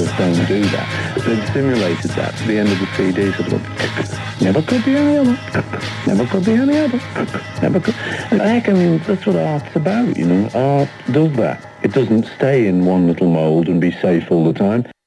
course, don't do that. They've simulated that to the end of the CD, sort of, never could be any other, never could be any other, never could. And I mean, that's what art's about, you know. Art does that. It doesn't stay in one little mould and be safe all the time.